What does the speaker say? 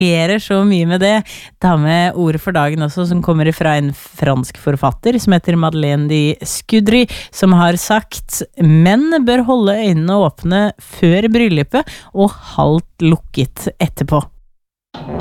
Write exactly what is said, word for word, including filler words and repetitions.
varierer så mye med det. Ta med ordet for dagen også, som kommer fra en fransk forfatter som heter Madeleine de Scudry, som har sagt menn bør holde øynene åpne før bryllupet og halvt lukket etterpå.